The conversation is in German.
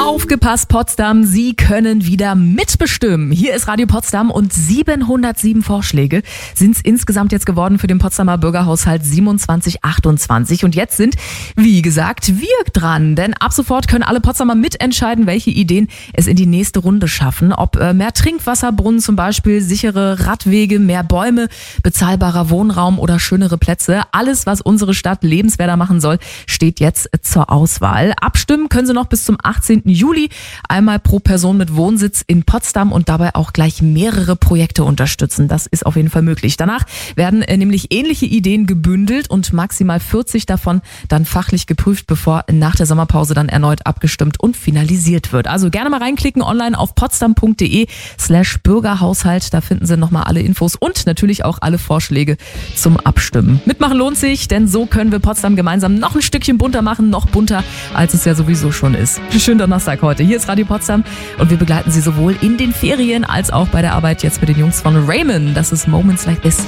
Aufgepasst, Potsdam, Sie können wieder mitbestimmen. Hier ist Radio Potsdam und 707 Vorschläge sind es insgesamt jetzt geworden für den Potsdamer Bürgerhaushalt 27/28. Und jetzt sind, wie gesagt, wir dran. Denn ab sofort können alle Potsdamer mitentscheiden, welche Ideen es in die nächste Runde schaffen. Ob mehr Trinkwasserbrunnen zum Beispiel, sichere Radwege, mehr Bäume, bezahlbarer Wohnraum oder schönere Plätze. Alles, was unsere Stadt lebenswerter machen soll, steht jetzt zur Auswahl. Abstimmen können Sie noch bis zum 18. Juli, einmal pro Person mit Wohnsitz in Potsdam und dabei auch gleich mehrere Projekte unterstützen. Das ist auf jeden Fall möglich. Danach werden nämlich ähnliche Ideen gebündelt und maximal 40 davon dann fachlich geprüft, bevor nach der Sommerpause dann erneut abgestimmt und finalisiert wird. Also gerne mal reinklicken online auf potsdam.de/Bürgerhaushalt. Da finden Sie nochmal alle Infos und natürlich auch alle Vorschläge zum Abstimmen. Mitmachen lohnt sich, denn so können wir Potsdam gemeinsam noch ein Stückchen bunter machen, noch bunter, als es ja sowieso schon ist. Schönen Donnerstag heute. Hier ist Radio Potsdam und wir begleiten Sie sowohl in den Ferien als auch bei der Arbeit jetzt mit den Jungs von Raymond. Das ist Moments Like This.